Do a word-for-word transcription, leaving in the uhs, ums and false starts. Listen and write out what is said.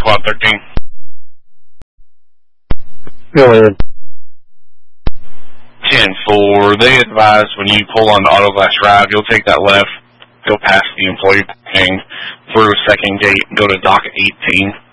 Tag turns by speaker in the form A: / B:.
A: Squad thirteen.
B: Go ahead.
A: ten four, they advise when you pull on the Auto Glass Drive, you'll take that left, go past the employee parking through a second gate, and go to dock eighteen.